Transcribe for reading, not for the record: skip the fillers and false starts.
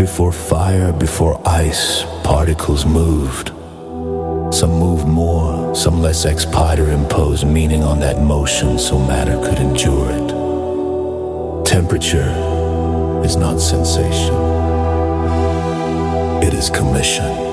Before fire, before ice, particles moved. Some moved more, some less expider imposed meaning on that motion so matter could endure it. Temperature is not sensation. It is commission.